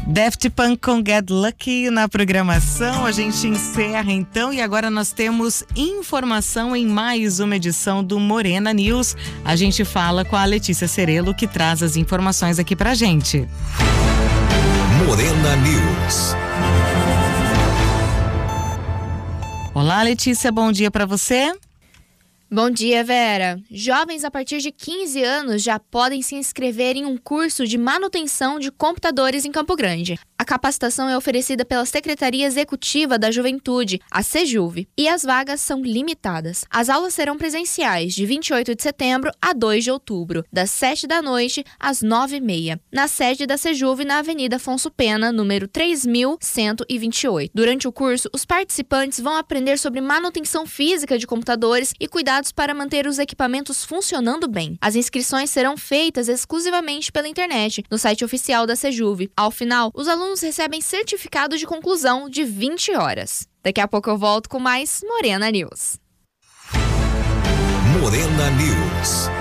Daft Punk com Get Lucky na programação. A gente encerra então e agora nós temos informação em mais uma edição do Morena News. A gente fala com a Letícia Cerello, que traz as informações aqui pra gente. Morena News. Olá, Letícia, bom dia pra você. Bom dia, Vera. Jovens a partir de 15 anos já podem se inscrever em um curso de manutenção de computadores em Campo Grande. A capacitação é oferecida pela Secretaria Executiva da Juventude, a SEJUV, e as vagas são limitadas. As aulas serão presenciais de 28 de setembro a 2 de outubro, das 7 da noite às 9h30, na sede da SEJUV na Avenida Afonso Pena, número 3128. Durante o curso, os participantes vão aprender sobre manutenção física de computadores e cuidados para manter os equipamentos funcionando bem. As inscrições serão feitas exclusivamente pela internet, no site oficial da SEJUV. Ao final, os alunos recebem certificado de conclusão de 20 horas. Daqui a pouco eu volto com mais Morena News. Morena News.